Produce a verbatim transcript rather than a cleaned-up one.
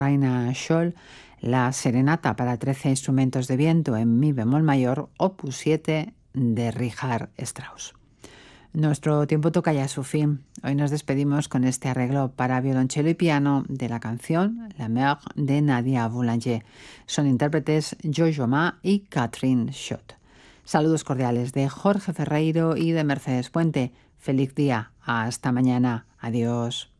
Raina Scholl, la Serenata para trece instrumentos de viento en mi bemol mayor, opus siete de Richard Strauss. Nuestro tiempo toca ya su fin. Hoy nos despedimos con este arreglo para violonchelo y piano de la canción La Mer de Nadia Boulanger. Son intérpretes Jojo Ma y Catherine Schott. Saludos cordiales de Jorge Ferreiro y de Mercedes Puente. Feliz día. Hasta mañana. Adiós.